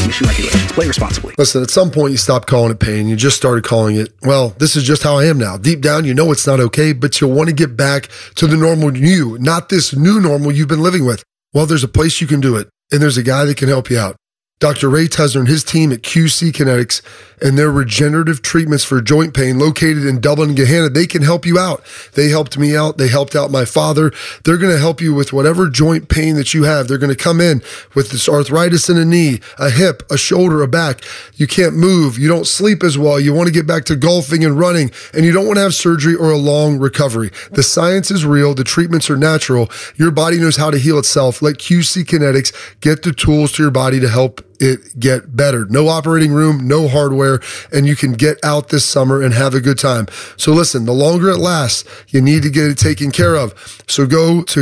issue regulations. Play responsibly. Listen, at some point you stopped calling it pain. You just started calling it, well, this is just how I am now. Deep down, you know it's not okay, but you'll want to get back to the normal you, not this new normal you've been living with. Well, there's a place you can do it, and there's a guy that can help you out. Dr. Ray Tesner and his team at QC Kinetics and their regenerative treatments for joint pain located in Dublin and Gahanna, they can help you out. They helped me out. They helped out my father. They're going to help you with whatever joint pain that you have. They're going to come in with this arthritis in a knee, a hip, a shoulder, a back. You can't move. You don't sleep as well. You want to get back to golfing and running, and you don't want to have surgery or a long recovery. The science is real. The treatments are natural. Your body knows how to heal itself. Let QC Kinetics get the tools to your body to help it get better. No operating room, no hardware, and you can get out this summer and have a good time. So listen, the longer it lasts, you need to get it taken care of. So go to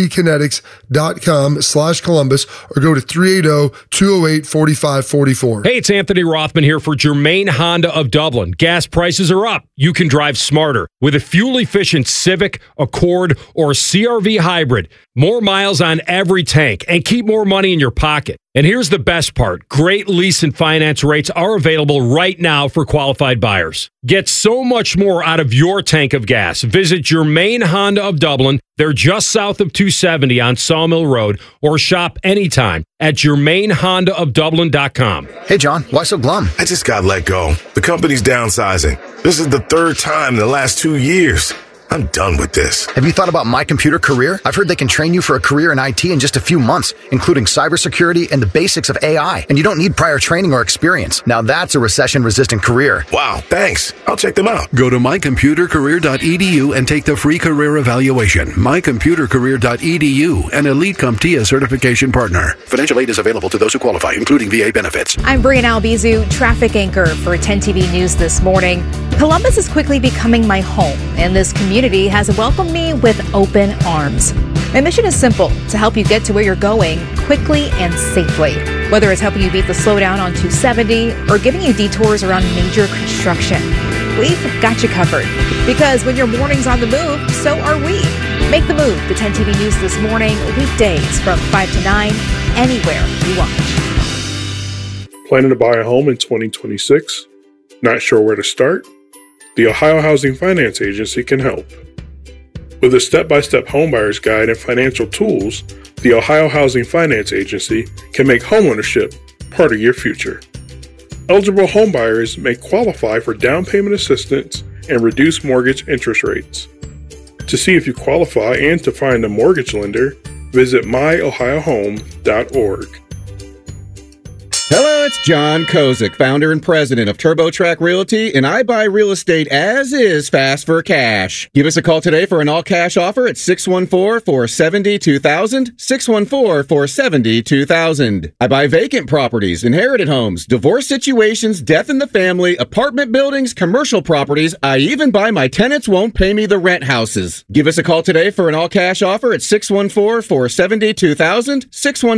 qckinetics.com/Columbus or go to 380-208-4544. Hey, it's Anthony Rothman here for Germain Honda of Dublin. Gas prices are up. You can drive smarter with a fuel-efficient Civic, Accord, or CR-V hybrid. More miles on every tank and keep more money in your pocket. And here's the best part. Great lease and finance rates are available right now for qualified buyers. Get so much more out of your tank of gas. Visit Germain Honda of Dublin. They're just south of 270 on Sawmill Road, or shop anytime at GermainHondaofDublin.com. Hey, John, why so glum? I just got let go. The company's downsizing. This is the third time in the last 2 years. I'm done with this. Have you thought about My Computer Career? I've heard they can train you for a career in IT in just a few months, including cybersecurity and the basics of AI. And you don't need prior training or experience. Now that's a recession-resistant career. Wow, thanks. I'll check them out. Go to mycomputercareer.edu and take the free career evaluation. mycomputercareer.edu, an Elite CompTIA certification partner. Financial aid is available to those who qualify, including VA benefits. I'm Brianna Albizu, traffic anchor for 10 TV News this morning. Columbus is quickly becoming my home, and this community has welcomed me with open arms. My mission is simple, to help you get to where you're going quickly and safely. Whether it's helping you beat the slowdown on 270 or giving you detours around major construction, we've got you covered. Because when your morning's on the move, so are we. Make the move to 10 TV News this morning, weekdays from 5 to 9, anywhere you watch. Planning to buy a home in 2026? Not sure where to start? The Ohio Housing Finance Agency can help. With a step-by-step homebuyer's guide and financial tools, the Ohio Housing Finance Agency can make homeownership part of your future. Eligible homebuyers may qualify for down payment assistance and reduced mortgage interest rates. To see if you qualify and to find a mortgage lender, visit myohiohome.org. Hello, it's John Kozik, founder and president of TurboTrack Realty, and I buy real estate as is, fast for cash. Give us a call today for an all-cash offer at 614-470-2000, 614-470-2000. I buy vacant properties, inherited homes, divorce situations, death in the family, apartment buildings, commercial properties. I even buy my tenants won't pay me the rent houses. Give us a call today for an all-cash offer at 614-470-2000,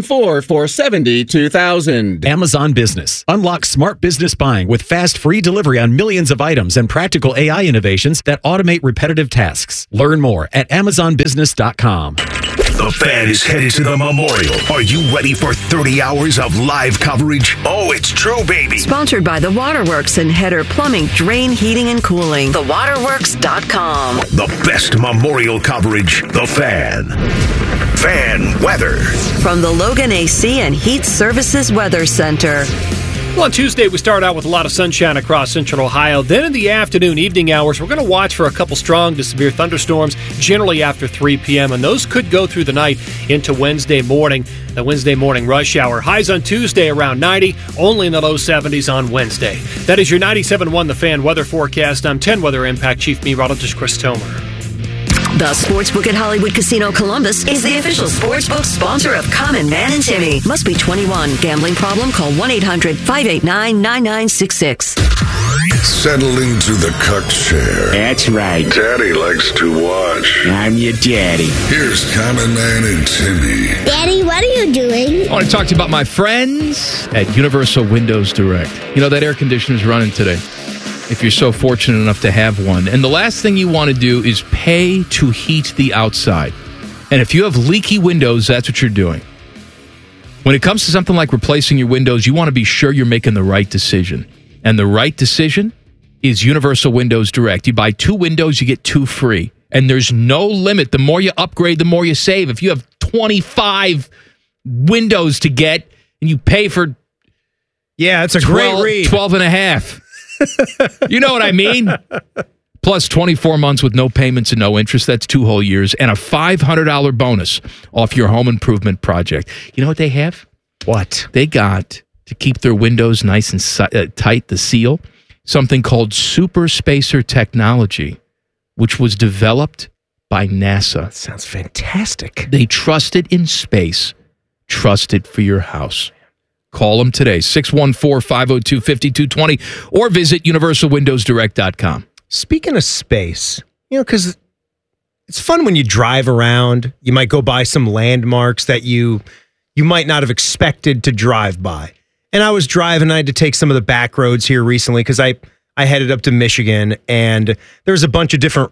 614-470-2000. Amazon Business. Unlock smart business buying with fast, free delivery on millions of items and practical AI innovations that automate repetitive tasks. Learn more at AmazonBusiness.com. The Fan is headed to the Memorial. Are you ready for 30 hours of live coverage? Oh, it's true, baby. Sponsored by The Waterworks and Header Plumbing, Drain, Heating, and Cooling. TheWaterworks.com. The best Memorial coverage. The Fan. Fan weather. From the Logan AC and Heat Services Weather Center. Well, on Tuesday, we start out with a lot of sunshine across central Ohio. Then in the afternoon, evening hours, we're going to watch for a couple strong to severe thunderstorms, generally after 3 p.m., and those could go through the night into Wednesday morning, the Wednesday morning rush hour. Highs on Tuesday around 90, only in the low 70s on Wednesday. That is your 97.1 The Fan weather forecast. I'm 10 Weather Impact Chief Meteorologist Chris Tomer. The Sportsbook at Hollywood Casino Columbus is the official sportsbook sponsor of Common Man and Timmy. Must be 21. Gambling problem? Call 1-800-589-9966. Settle into the cuck chair. That's right. Daddy likes to watch. I'm your daddy. Here's Common Man and Timmy. Daddy, what are you doing? I want to talk to you about my friends at Universal Windows Direct. You know, that air conditioner's running today, if you're so fortunate enough to have one. And the last thing you want to do is pay to heat the outside. And if you have leaky windows, that's what you're doing. When it comes to something like replacing your windows, you want to be sure you're making the right decision. And the right decision is Universal Windows Direct. You buy 2 windows, you get 2 free. And there's no limit. The more you upgrade, the more you save. If you have 25 windows to get and you pay for it's a great read. 12 and a half. You know what I mean? Plus 24 months with no payments and no interest. That's 2 whole years. And a $500 bonus off your home improvement project. You know what they have? What? They got, to keep their windows nice and tight, the seal, something called Super Spacer technology, which was developed by NASA. That sounds fantastic. They trust it in space. Trust it for your house. Call them today, 614-502-5220, or visit universalwindowsdirect.com. Speaking of space, because it's fun when you drive around. You might go by some landmarks that you might not have expected to drive by. And I was driving, I had to take some of the back roads here recently because I headed up to Michigan, and there's a bunch of different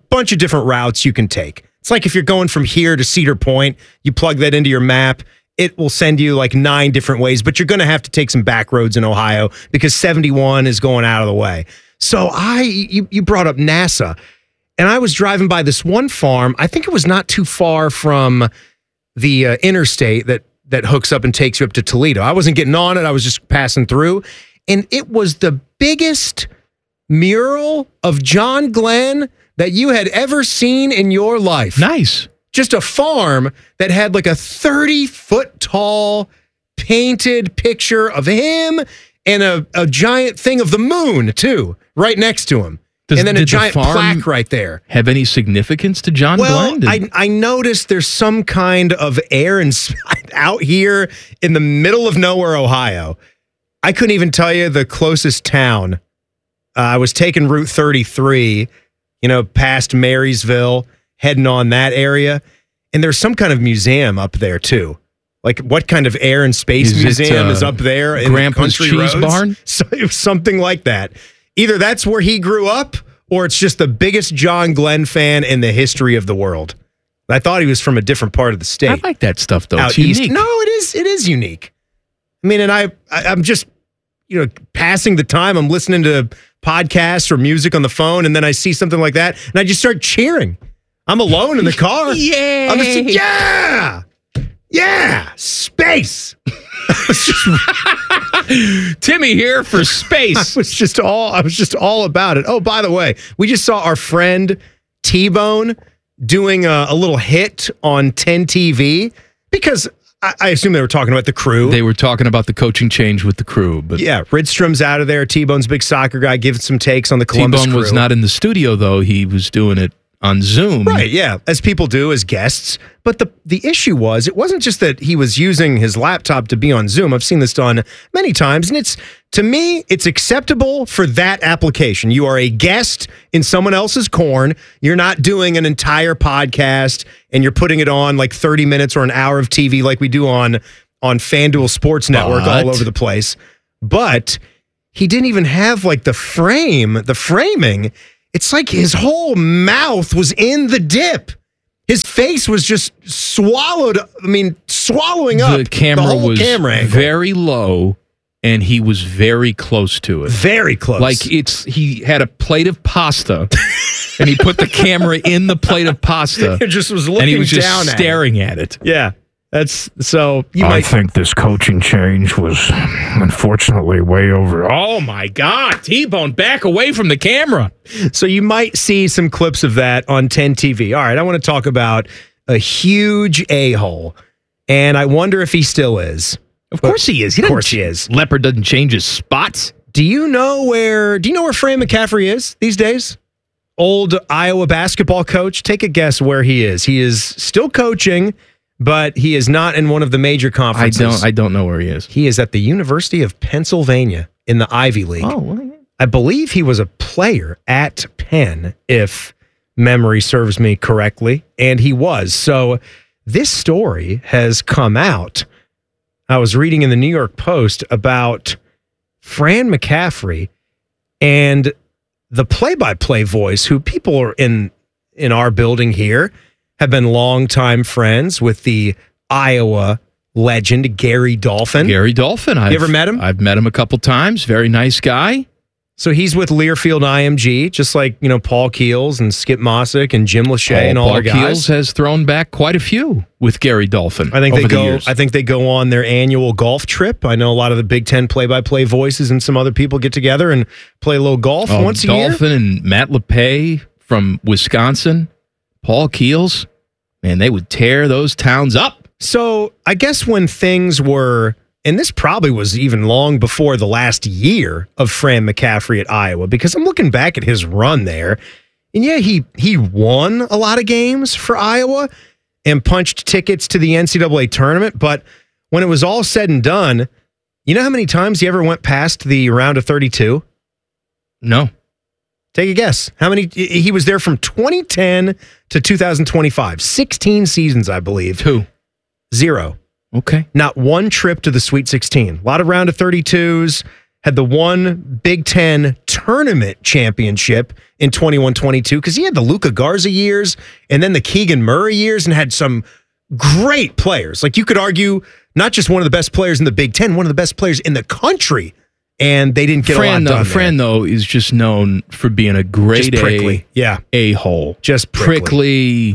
routes you can take. It's like if you're going from here to Cedar Point, you plug that into your map, it will send you like 9 different ways, but you're going to have to take some back roads in Ohio because 71 is going out of the way. So you brought up NASA, and I was driving by this one farm. I think it was not too far from the interstate that hooks up and takes you up to Toledo. I wasn't getting on it. I was just passing through, and it was the biggest mural of John Glenn that you had ever seen in your life. Nice. Just a farm that had like a 30-foot tall painted picture of him and a giant thing of the moon, too, right next to him. And then a giant plaque right there. Have any significance to John Glenn? I noticed there's some kind of air out here in the middle of nowhere, Ohio. I couldn't even tell you the closest town. I was taking Route 33, past Marysville, heading on that area. And there's some kind of museum up there, too. Like, what kind of air and space museum is up there in Grandpa's the country Cheese roads? Barn? So it was something like that. Either that's where he grew up, or it's just the biggest John Glenn fan in the history of the world. I thought he was from a different part of the state. I like that stuff, though. Out It's east. unique. No, it is unique. I mean, and I'm just, passing the time. I'm listening to podcasts or music on the phone, and then I see something like that, and I just start cheering. I'm alone in the car. Yay! I'm just, yeah, space. Timmy here for space. I was just all about it. Oh, by the way, we just saw our friend T-Bone doing a little hit on 10 TV because I assume they were talking about the Crew. They were talking about the coaching change with the Crew. But yeah, Rydstrom's out of there. T-Bone's a big soccer guy, giving some takes on the Columbus T-Bone Crew. was not in the studio, though. He was doing it on Zoom. Right, yeah, as people do as guests. But the issue was, it wasn't just that he was using his laptop to be on Zoom. I've seen this done many times, and to me, it's acceptable for that application. You are a guest in someone else's corn. You're not doing an entire podcast, and you're putting it on like 30 minutes or an hour of TV like we do on FanDuel Sports Network all over the place. But he didn't even have like the framing. It's like his whole mouth was in the dip. His face was just swallowing up the camera whole was camera angle. very low, and he was very close to it. Very close. Like he had a plate of pasta, and he put the camera in the plate of pasta. It just was looking and he was just down staring at it. Yeah. That's so. I think this coaching change was unfortunately way over. Oh my God, T-Bone, back away from the camera. So you might see some clips of that on 10 TV. All right, I want to talk about a huge a-hole, and I wonder if he still is. Of course he is. Of course he is. Leopard doesn't change his spots. Do you know where Fran McCaffrey is these days? Old Iowa basketball coach. Take a guess where he is. He is still coaching, but he is not in one of the major conferences. I don't know where he is. He is at the University of Pennsylvania in the Ivy League. Oh, well, yeah. I believe he was a player at Penn, if memory serves me correctly, and he was. So this story has come out. I was reading in the New York Post about Fran McCaffrey and the play-by-play voice, who people are in our building here have been longtime friends with the Iowa legend, Gary Dolphin. Gary Dolphin. You ever met him? I've met him a couple times. Very nice guy. So he's with Learfield IMG, just like, Paul Keels and Skip Mossick and Jim Lachey and all our guys. Paul Keels has thrown back quite a few with Gary Dolphin. I think over the years. I think they go on their annual golf trip. I know a lot of the Big Ten play-by-play voices and some other people get together and play a little golf once a year. Dolphin and Matt LePay from Wisconsin, Paul Keels, man, they would tear those towns up. So I guess when things were, and this probably was even long before the last year of Fran McCaffrey at Iowa, because I'm looking back at his run there, and yeah, he won a lot of games for Iowa and punched tickets to the NCAA tournament, but when it was all said and done, you know how many times he ever went past the round of 32? No. Take a guess. How many? He was there from 2010 to 2025. 16 seasons, I believe. 0. Okay. Not one trip to the Sweet 16. A lot of round of 32s. Had the one Big Ten tournament championship in 21-22 because he had the Luka Garza years and then the Keegan Murray years and had some great players. Like you could argue not just one of the best players in the Big Ten, one of the best players in the country. And they didn't get a lot done. Fran, though, is just known for being a grade prickly. A-hole. Just prickly.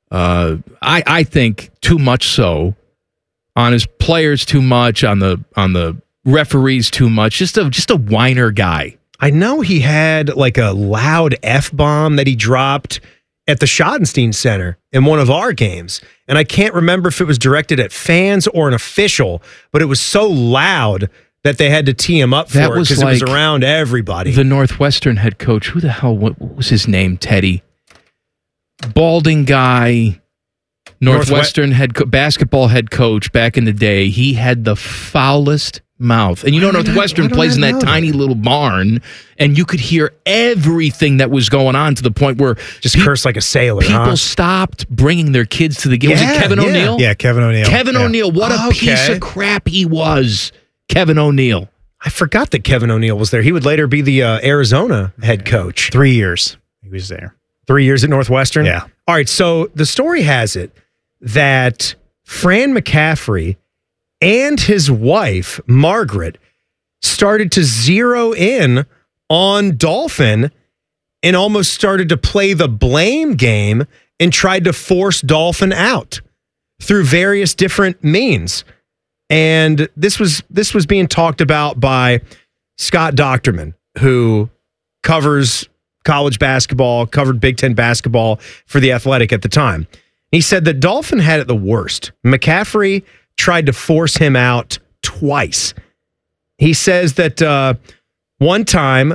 I think too much so. On his players too much, on the referees too much. Just a whiner guy. I know he had like a loud F-bomb that he dropped at the Schottenstein Center in one of our games. And I can't remember if it was directed at fans or an official, but it was so loud that they had to tee him up for it because it was around everybody. The Northwestern head coach, who the hell, what was his name, Teddy? Balding guy, Northwestern basketball head coach back in the day. He had the foulest mouth. And Northwestern plays in that tiny little barn, and you could hear everything that was going on to the point where just curse like a sailor. People stopped bringing their kids to the game. Was it Kevin O'Neill? Yeah, Kevin O'Neill. Kevin O'Neill, what a piece of crap he was. Kevin O'Neill. I forgot that Kevin O'Neill was there. He would later be the Arizona head coach. 3 years he was there. 3 years at Northwestern? Yeah. All right, so the story has it that Fran McCaffrey and his wife, Margaret, started to zero in on Dolphin and almost started to play the blame game and tried to force Dolphin out through various different means. And this was being talked about by Scott Docterman, who covers college basketball, covered Big Ten basketball for The Athletic at the time. He said that Dolphin had it the worst. McCaffrey tried to force him out twice. He says that one time,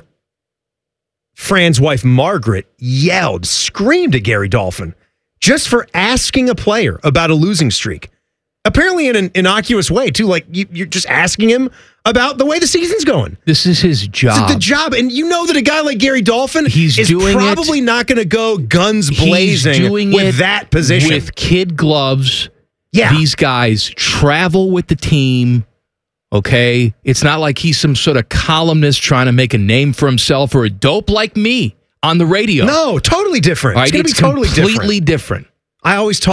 Fran's wife, Margaret, screamed at Gary Dolphin just for asking a player about a losing streak. Apparently in an innocuous way, too. Like, you're just asking him about the way the season's going. This is his job. It's the job. And you know that a guy like Gary Dolphin is probably not going to go guns blazing with that position. With kid gloves. Yeah. These guys travel with the team, okay? It's not like he's some sort of columnist trying to make a name for himself or a dope like me on the radio. No, totally different. Right? It's going to be totally completely different. I always talk